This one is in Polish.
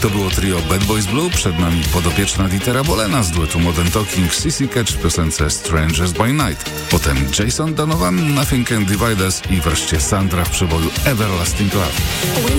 To było trio Bad Boys Blue, przed nami podopieczna Dietera Bolena z duetu Modern Talking, CC Catch w piosence Strangers by Night. Potem Jason Donovan, Nothing Can Divide Us i wreszcie Sandra w przeboju Everlasting Love.